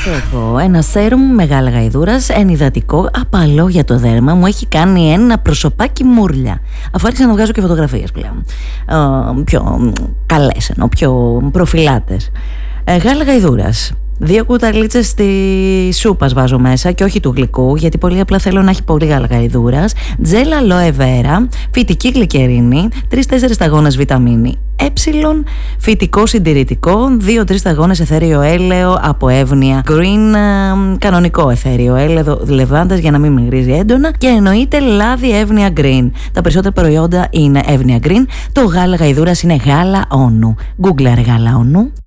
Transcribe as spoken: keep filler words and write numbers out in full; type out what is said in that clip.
Έχω ένα σέρουμ με γάλα γαϊδούρας, ενυδατικό, απαλό για το δέρμα. Μου έχει κάνει ένα προσωπάκι μούρλια. Αφού άρχισα να βγάζω και φωτογραφίες πλέον. Ε, πιο καλές εννοώ, πιο προφυλάτες. Ε, γάλα γαϊδούρας. Δύο κουταλίτσες τη σούπας βάζω μέσα και όχι του γλυκού, γιατί πολύ απλά θέλω να έχει πολύ γάλα γαϊδούρας. Τζέλ αλόε βέρα, φυτική γλυκερίνη, τρεις τέσσερις σταγόνες βιταμίνη Ε, φυτικό συντηρητικό, δύο τρεις σταγόνες εθέριο έλαιο από εύνοια green, ε, κανονικό εθέριο έλαιο λεβάντας για να μην μυρίζει έντονα, και εννοείται λάδι εύνοια green. Τα περισσότερα προϊόντα είναι εύνοια green. Το γάλα γαϊδούρας είναι γάλα όνου. Google γάλα όνου.